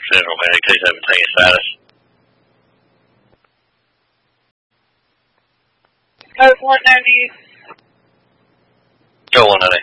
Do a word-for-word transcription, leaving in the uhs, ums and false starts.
Central Medic two seventeen status. Code one ninety. Go one ninety.